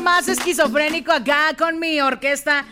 Más esquizofrénico acá con mi orquesta.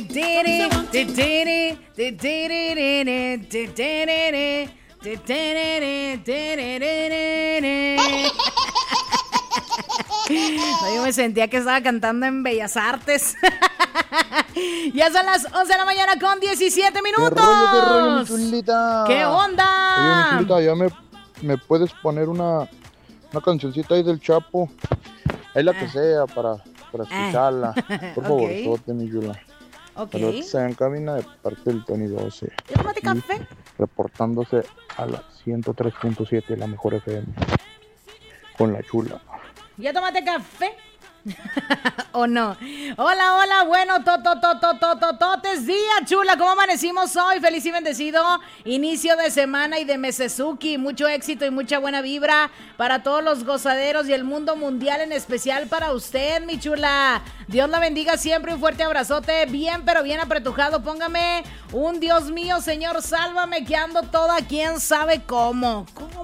No, yo me sentía que estaba cantando en Bellas Artes. Ya son las 11 de la mañana con 17 minutos. ¿Qué rollo, mi chulita? ¿Qué onda? Oye, mi chulita, ya me puedes poner una cancioncita ahí del Chapo. Ahí la que sea para escucharla. Por favor, sote, mi chula. Ok. Saludos que se en cabina de parte del Tony 12. Tómate café. Reportándose a la 103.7, la mejor FM. Con la chula. ¿Ya tomaste café? ¿O no? Hola, bueno, totes día, chula, ¿cómo amanecimos hoy? Feliz y bendecido inicio de semana y de Mesezuki, mucho éxito y mucha buena vibra para todos los gozaderos y el mundo mundial, en especial para usted, mi chula. Dios la bendiga siempre, un fuerte abrazote, bien pero bien apretujado, póngame un Dios mío, Señor, sálvame, que ando toda quién sabe cómo.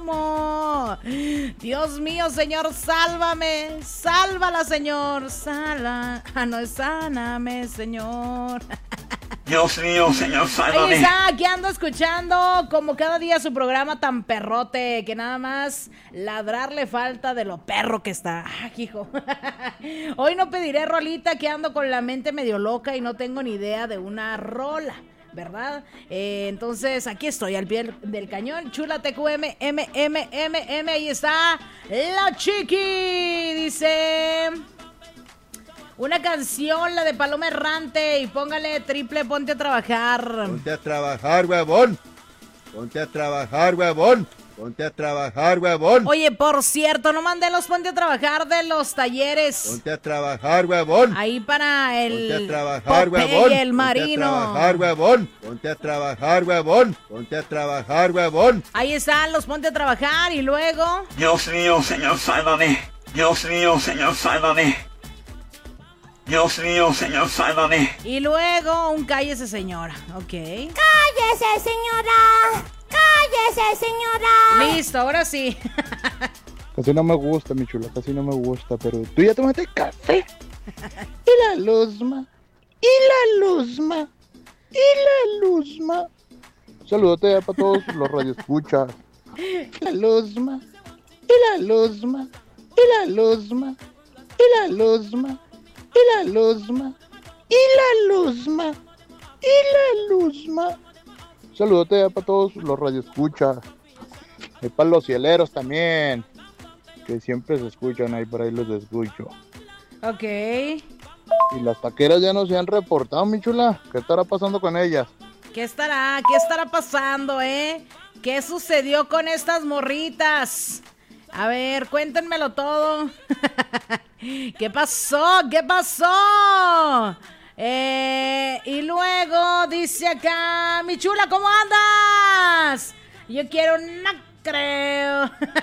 Dios mío, Señor, sálvame, sálvala, Señor. Sáname, Señor. Dios mío, Señor, sálvame. Ahí está, aquí ando escuchando como cada día su programa tan perrote, que nada más ladrarle falta de lo perro que está. Hijo. Hoy no pediré rolita, que ando con la mente medio loca y no tengo ni idea de una rola, ¿verdad? Entonces aquí estoy al pie del cañón. Chula TQM, ahí está la Chiqui, dice una canción, la de Paloma Errante, y póngale triple ponte a trabajar. Ponte a trabajar, huevón. Ponte a trabajar, huevón. Ponte a trabajar, huevón. Oye, por cierto, no mandé los ponte a trabajar de los talleres. Ponte a trabajar, huevón. Ahí para el Ponte a trabajar, Popeye, huevón. el marino. Ponte a trabajar, huevón. Ponte a trabajar, huevón. Ponte a trabajar, huevón. Ahí están los ponte a trabajar y luego. Dios mío, Señor, sálvame. Dios mío, Señor, sálvame. Dios mío, Señor, sálvame. Y luego un cállese, señora. Ok. ¡Cállese, señora! ¡Cállese, señora! Listo, ahora sí. Casi no me gusta, mi chula, casi no me gusta, pero tú ya tomaste café. Y la luzma, Saludote ya para todos los radioescuchas. La luzma, Saludote ya para todos los radioescuchas. Y para los cieleros también, que siempre se escuchan ahí, por ahí los escucho. Ok. Y las taqueras ya no se han reportado, mi chula. ¿Qué estará pasando con ellas? ¿Qué estará pasando, ¿Qué sucedió con estas morritas? A ver, cuéntenmelo todo. ¿Qué pasó? Y luego dice acá, mi chula, ¿cómo andas? Yo quiero, no creo.